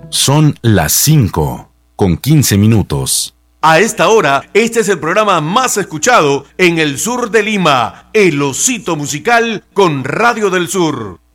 Son las 5:15. A esta hora, este es el programa más escuchado en el sur de Lima, El Osito Musical con Radio del Sur.